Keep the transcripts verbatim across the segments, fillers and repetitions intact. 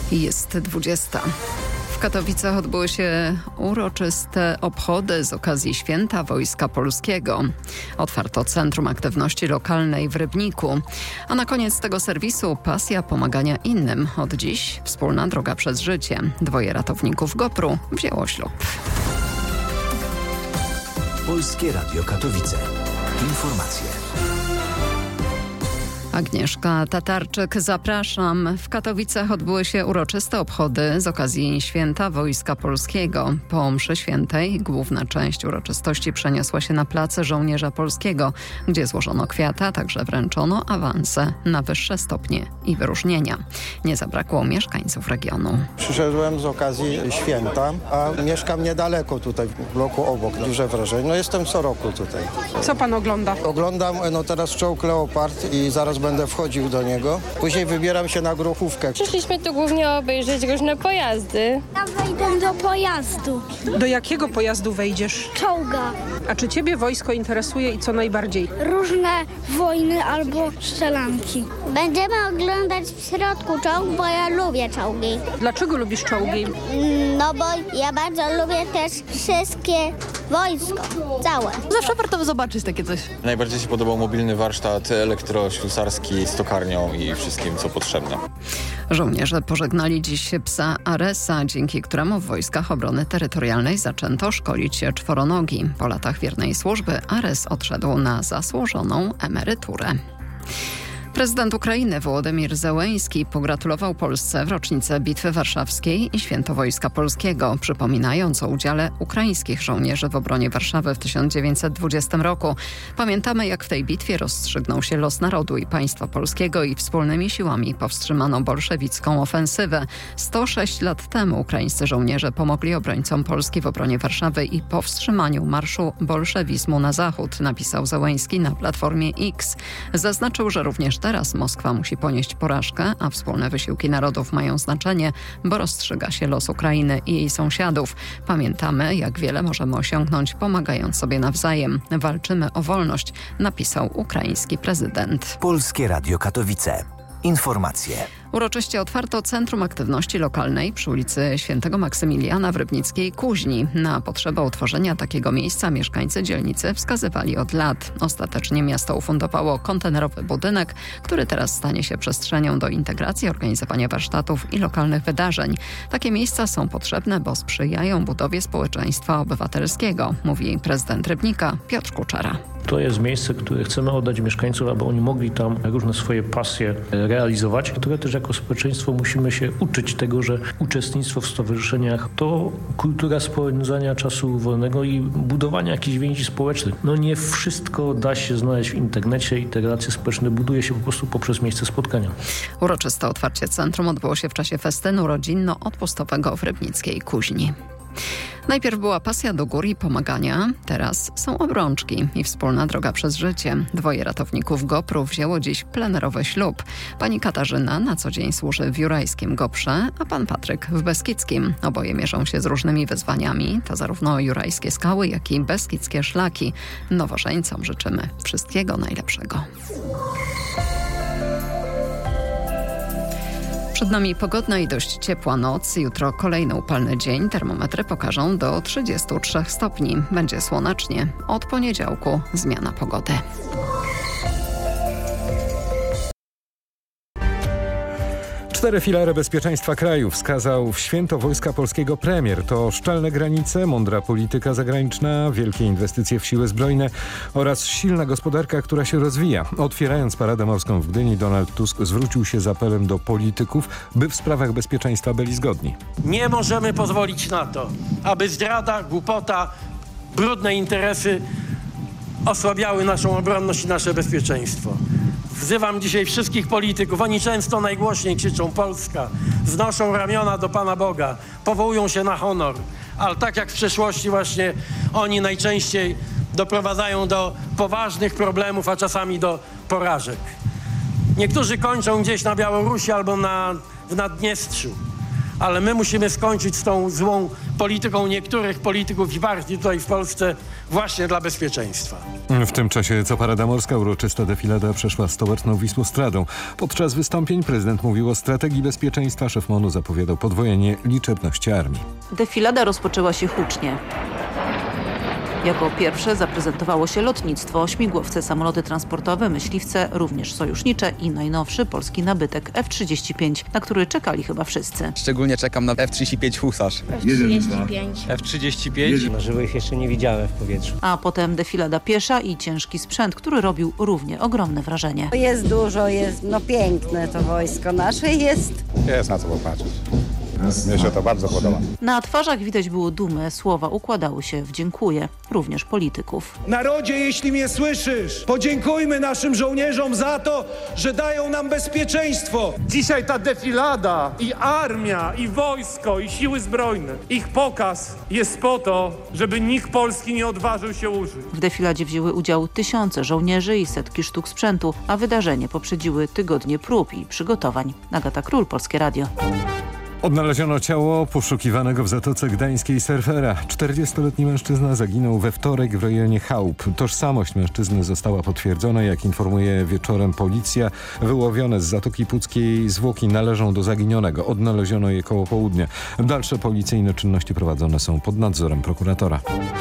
Jest dwudziesta. W Katowicach odbyły się uroczyste obchody z okazji Święta Wojska Polskiego. Otwarto Centrum Aktywności Lokalnej w Rybniku. A na koniec tego serwisu pasja pomagania innym. Od dziś wspólna droga przez życie. Dwoje ratowników GoPru wzięło ślub. Polskie Radio Katowice. Informacje. Agnieszka Tatarczyk, zapraszam. W Katowicach odbyły się uroczyste obchody z okazji Święta Wojska Polskiego. Po mszy świętej główna część uroczystości przeniosła się na plac Żołnierza Polskiego, gdzie złożono kwiaty, a także wręczono awanse na wyższe stopnie i wyróżnienia. Nie zabrakło mieszkańców regionu. Przyszedłem z okazji święta, a mieszkam niedaleko tutaj, w bloku obok. Duże wrażenie. No jestem co roku tutaj. Co pan ogląda? Oglądam no teraz czołg Leopard i zaraz będę wchodził do niego. Później wybieram się na grochówkę. Przyszliśmy tu głównie obejrzeć różne pojazdy. Ja wejdę do pojazdu. Do jakiego pojazdu wejdziesz? Czołga. A czy ciebie wojsko interesuje i co najbardziej? Różne wojny albo strzelanki. Będziemy oglądać w środku czołg, bo ja lubię czołgi. Dlaczego lubisz czołgi? No bo ja bardzo lubię też wszystkie wojsko, całe. Zawsze warto zobaczyć takie coś. Najbardziej się podobał mobilny warsztat elektroślusarski z tokarnią i wszystkim, co potrzebne. Żołnierze pożegnali dziś psa Aresa, dzięki któremu w Wojskach Obrony Terytorialnej zaczęto szkolić czworonogi. Po latach wiernej służby Ares odszedł na zasłużoną emeryturę. Prezydent Ukrainy Wołodymyr Zełenski pogratulował Polsce w rocznicę Bitwy Warszawskiej i Święto Wojska Polskiego, przypominając o udziale ukraińskich żołnierzy w obronie Warszawy w tysiąc dziewięćset dwudziestym roku. Pamiętamy, jak w tej bitwie rozstrzygnął się los narodu i państwa polskiego i wspólnymi siłami powstrzymano bolszewicką ofensywę. sto sześć lat temu ukraińscy żołnierze pomogli obrońcom Polski w obronie Warszawy i powstrzymaniu marszu bolszewizmu na zachód, napisał Zełenski na Platformie X. Zaznaczył, że również teraz Moskwa musi ponieść porażkę, a wspólne wysiłki narodów mają znaczenie, bo rozstrzyga się los Ukrainy i jej sąsiadów. Pamiętamy, jak wiele możemy osiągnąć, pomagając sobie nawzajem. Walczymy o wolność, napisał ukraiński prezydent. Polskie Radio Katowice. Informacje. Uroczyście otwarto Centrum Aktywności Lokalnej przy ulicy Świętego Maksymiliana w rybnickiej Kuźni. Na potrzebę utworzenia takiego miejsca mieszkańcy dzielnicy wskazywali od lat. Ostatecznie miasto ufundowało kontenerowy budynek, który teraz stanie się przestrzenią do integracji, organizowania warsztatów i lokalnych wydarzeń. Takie miejsca są potrzebne, bo sprzyjają budowie społeczeństwa obywatelskiego, mówi prezydent Rybnika Piotr Kuczera. To jest miejsce, które chcemy oddać mieszkańcom, aby oni mogli tam różne swoje pasje realizować, które też jako społeczeństwo musimy się uczyć tego, że uczestnictwo w stowarzyszeniach to kultura spędzania czasu wolnego i budowania jakichś więzi społecznych. No nie wszystko da się znaleźć w internecie i te relacje społeczne buduje się po prostu poprzez miejsce spotkania. Uroczyste otwarcie centrum odbyło się w czasie festynu rodzinno-odpustowego w rybnickiej Kuźni. Najpierw była pasja do gór i pomagania, teraz są obrączki i wspólna droga przez życie. Dwoje ratowników GoPru wzięło dziś plenerowy ślub. Pani Katarzyna na co dzień służy w jurajskim GoPrze, a pan Patryk w beskidzkim. Oboje mierzą się z różnymi wyzwaniami, to zarówno jurajskie skały, jak i beskidzkie szlaki. Nowożeńcom życzymy wszystkiego najlepszego. Przed nami pogodna i dość ciepła noc. Jutro kolejny upalny dzień. Termometry pokażą do trzydziestu trzech stopni. Będzie słonecznie. Od poniedziałku zmiana pogody. Cztery filary bezpieczeństwa kraju wskazał w Święto Wojska Polskiego premier. To szczelne granice, mądra polityka zagraniczna, wielkie inwestycje w siły zbrojne oraz silna gospodarka, która się rozwija. Otwierając paradę morską w Gdyni, Donald Tusk zwrócił się z apelem do polityków, by w sprawach bezpieczeństwa byli zgodni. Nie możemy pozwolić na to, aby zdrada, głupota, brudne interesy osłabiały naszą obronność i nasze bezpieczeństwo. Wzywam dzisiaj wszystkich polityków. Oni często najgłośniej krzyczą Polska, wznoszą ramiona do Pana Boga, powołują się na honor, ale tak jak w przeszłości właśnie oni najczęściej doprowadzają do poważnych problemów, a czasami do porażek. Niektórzy kończą gdzieś na Białorusi albo na, w Naddniestrzu, ale my musimy skończyć z tą złą polityką niektórych polityków i partii tutaj w Polsce, właśnie dla bezpieczeństwa. W tym czasie co parada morska uroczysta defilada przeszła stołeczną Wisłostradą. Podczas wystąpień prezydent mówił o strategii bezpieczeństwa. Szef MON-u zapowiadał podwojenie liczebności armii. Defilada rozpoczęła się hucznie. Jako pierwsze zaprezentowało się lotnictwo, śmigłowce, samoloty transportowe, myśliwce, również sojusznicze i najnowszy polski nabytek F trzydzieści pięć, na który czekali chyba wszyscy. Szczególnie czekam na F trzydzieści pięć Husarz. F trzydzieści pięć. F trzydzieści pięć? Na żywo ich jeszcze nie widziałem w powietrzu. A potem defilada piesza i ciężki sprzęt, który robił równie ogromne wrażenie. Jest dużo, jest no piękne to wojsko nasze jest. Jest na co popatrzeć. Mnie się to bardzo podoba. Na twarzach widać było dumę, słowa układały się w dziękuję, również polityków. Narodzie, jeśli mnie słyszysz, podziękujmy naszym żołnierzom za to, że dają nam bezpieczeństwo. Dzisiaj ta defilada i armia, i wojsko, i siły zbrojne, ich pokaz jest po to, żeby nikt Polski nie odważył się użyć. W defiladzie wzięły udział tysiące żołnierzy i setki sztuk sprzętu, a wydarzenie poprzedziły tygodnie prób i przygotowań. Agata Król, Polskie Radio. Odnaleziono ciało poszukiwanego w Zatoce Gdańskiej surfera. czterdziestoletni mężczyzna zaginął we wtorek w rejonie Chałup. Tożsamość mężczyzny została potwierdzona, jak informuje wieczorem policja. Wyłowione z Zatoki Puckiej zwłoki należą do zaginionego. Odnaleziono je koło południa. Dalsze policyjne czynności prowadzone są pod nadzorem prokuratora.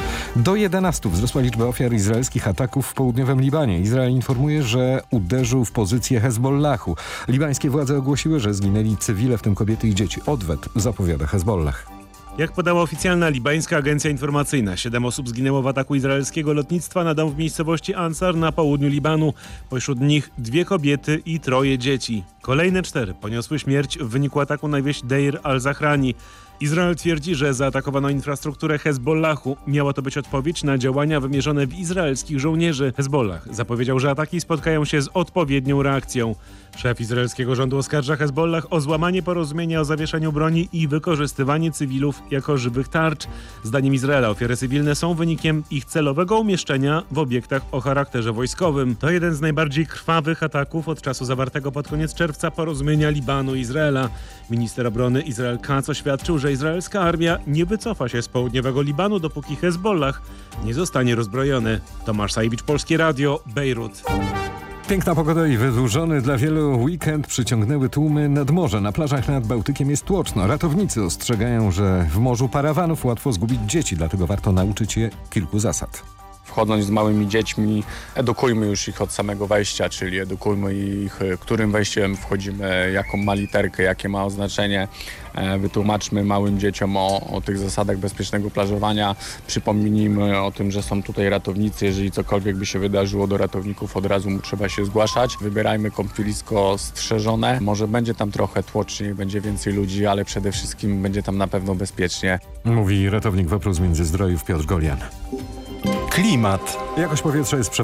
Do jedenastu wzrosła liczba ofiar izraelskich ataków w południowym Libanie. Izrael informuje, że uderzył w pozycję Hezbollahu. Libańskie władze ogłosiły, że zginęli cywile, w tym kobiety i dzieci. Odwet zapowiada Hezbollah. Jak podała oficjalna libańska agencja informacyjna, siedem osób zginęło w ataku izraelskiego lotnictwa na dom w miejscowości Ansar na południu Libanu. Pośród nich dwie kobiety i troje dzieci. Kolejne cztery poniosły śmierć w wyniku ataku na wieś Deir al-Zahrani. Izrael twierdzi, że zaatakowano infrastrukturę Hezbollahu. Miała to być odpowiedź na działania wymierzone w izraelskich żołnierzy. Hezbollah zapowiedział, że ataki spotkają się z odpowiednią reakcją. Szef izraelskiego rządu oskarża Hezbollah o złamanie porozumienia o zawieszeniu broni i wykorzystywanie cywilów jako żywych tarcz. Zdaniem Izraela ofiary cywilne są wynikiem ich celowego umieszczenia w obiektach o charakterze wojskowym. To jeden z najbardziej krwawych ataków od czasu zawartego pod koniec czerwca porozumienia Libanu i Izraela. Minister obrony Israel Katz oświadczył, że izraelska armia nie wycofa się z południowego Libanu, dopóki Hezbollah nie zostanie rozbrojony. Tomasz Sajewicz, Polskie Radio, Bejrut. Piękna pogoda i wydłużony dla wielu weekend przyciągnęły tłumy nad morze. Na plażach nad Bałtykiem jest tłoczno. Ratownicy ostrzegają, że w morzu parawanów łatwo zgubić dzieci, dlatego warto nauczyć je kilku zasad. Wchodząc z małymi dziećmi, edukujmy już ich od samego wejścia, czyli edukujmy ich, którym wejściem wchodzimy, jaką ma literkę, jakie ma oznaczenie. Wytłumaczmy małym dzieciom o, o tych zasadach bezpiecznego plażowania. Przypomnijmy o tym, że są tutaj ratownicy. Jeżeli cokolwiek by się wydarzyło, do ratowników od razu trzeba się zgłaszać. Wybierajmy kąpielisko strzeżone. Może będzie tam trochę tłoczniej, będzie więcej ludzi, ale przede wszystkim będzie tam na pewno bezpiecznie. Mówi ratownik WOPR-u z Międzyzdrojów Piotr Golian. Klimat. Jakość powietrza jest przeważnie